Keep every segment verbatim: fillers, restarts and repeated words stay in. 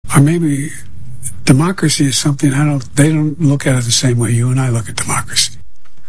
Or maybe democracy is something I don't, they don't look at it the same way you and I look at democracy.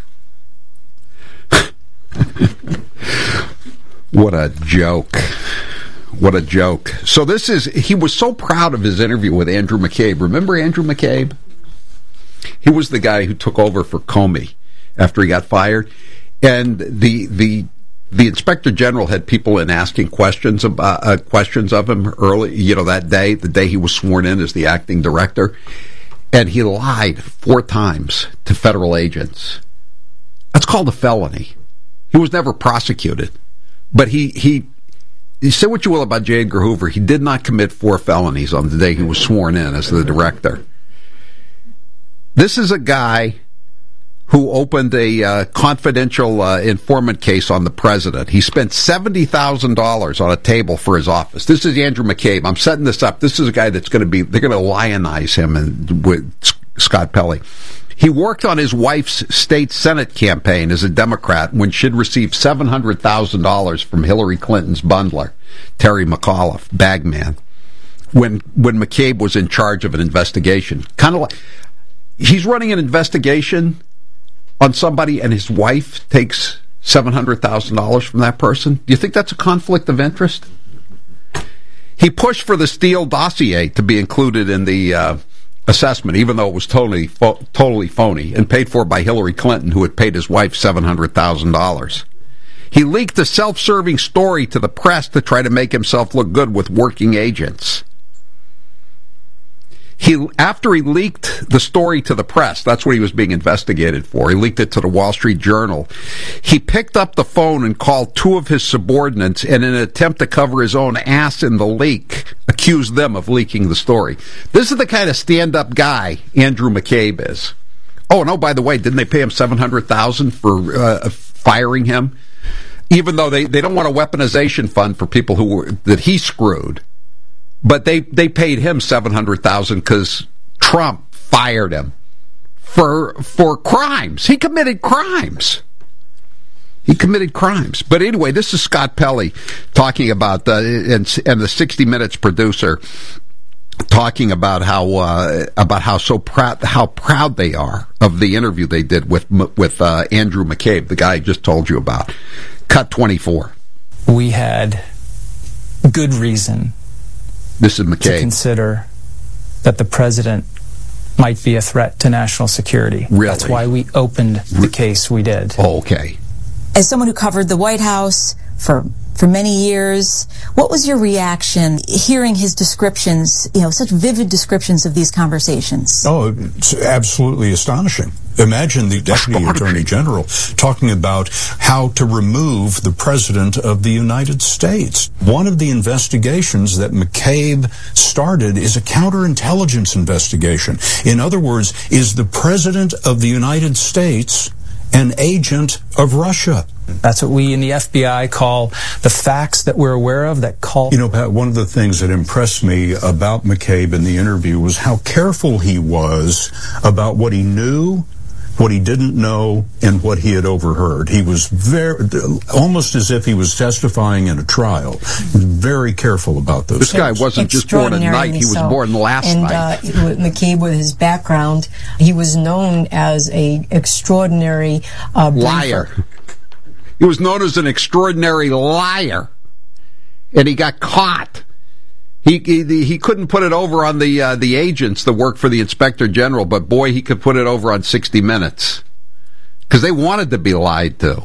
What a joke. What a joke. So this is, he was so proud of his interview with Andrew McCabe. Remember Andrew McCabe? He was the guy who took over for Comey after he got fired. And the the the inspector general had people in asking questions about uh, questions of him early, you know, that day, the day he was sworn in as the acting director. And he lied four times to federal agents. That's called a felony. He was never prosecuted. But he, he, you say what you will about J. Edgar Hoover, he did not commit four felonies on the day he was sworn in as the director. This is a guy who opened a uh, confidential uh, informant case on the president. He spent seventy thousand dollars on a table for his office. This is Andrew McCabe. I'm setting this up. This is a guy that's going to be, they're going to lionize him and, with Scott Pelley. He worked on his wife's state Senate campaign as a Democrat when she'd received seven hundred thousand dollars from Hillary Clinton's bundler, Terry McAuliffe, bagman, when when McCabe was in charge of an investigation. Kind of like, he's running an investigation on somebody and his wife takes seven hundred thousand dollars from that person. Do you think that's a conflict of interest? He pushed for the Steele dossier to be included in the uh, assessment, even though it was totally fo- totally phony and paid for by Hillary Clinton, who had paid his wife seven hundred thousand dollars. He leaked a self-serving story to the press to try to make himself look good with working agents. He, after he leaked the story to the press, that's what he was being investigated for. He leaked it to the Wall Street Journal. He picked up the phone and called two of his subordinates, and in an attempt to cover his own ass in the leak, accused them of leaking the story. This is the kind of stand-up guy Andrew McCabe is. Oh, and oh, by the way, didn't they pay him seven hundred thousand dollars for uh, firing him? Even though they, they don't want a weaponization fund for people who were, that he screwed. But they, they paid him seven hundred thousand dollars because Trump fired him for for crimes. He committed crimes. He committed crimes. But anyway, this is Scott Pelley talking about, uh, and, and the sixty minutes producer talking about how uh, about how so proud how proud they are of the interview they did with with uh, Andrew McCabe, the guy I just told you about. Cut twenty-four. We had good reason. This is McCabe. To consider that the president might be a threat to national security. Really? That's why we opened the case we did. Oh, okay. As someone who covered the White House for for many years, what was your reaction hearing his descriptions, you know, such vivid descriptions of these conversations? Oh, it's absolutely astonishing. Imagine the Deputy Attorney General talking about how to remove the President of the United States. One of the investigations that McCabe started is a counterintelligence investigation. In other words, is the President of the United States an agent of Russia? That's what we in the F B I call the facts that we're aware of that call... You know, Pat, one of the things that impressed me about McCabe in the interview was how careful he was about what he knew, what he didn't know, and what he had overheard. He was very, almost as if he was testifying in a trial, very careful about those This things. guy wasn't just born at night, he was so. born last and, night. And uh, McCabe, with his background, he was known as a extraordinary uh, liar. He was known as an extraordinary liar, and he got caught. He he, he couldn't put it over on the uh, the agents that work for the Inspector General, but boy, he could put it over on sixty minutes because they wanted to be lied to.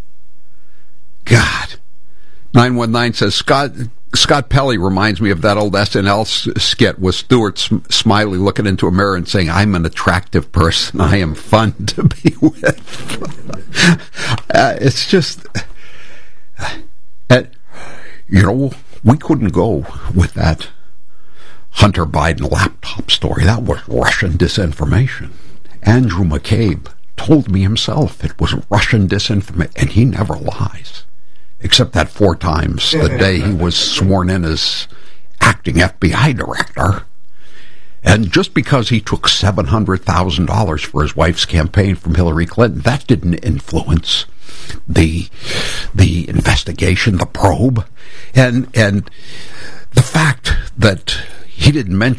God, nine one nine says Scott Scott Pelley reminds me of that old S N L skit with Stuart Smiley looking into a mirror and saying, "I'm an attractive person. I am fun to be with." uh, it's just, uh, you know. We couldn't go with that Hunter Biden laptop story. That was Russian disinformation. Andrew McCabe told me himself it was Russian disinformation, and he never lies, except that four times the day he was sworn in as acting F B I director. And just because he took seven hundred thousand dollars for his wife's campaign from Hillary Clinton, that didn't influence the the investigation, the probe, and and the fact that he didn't mention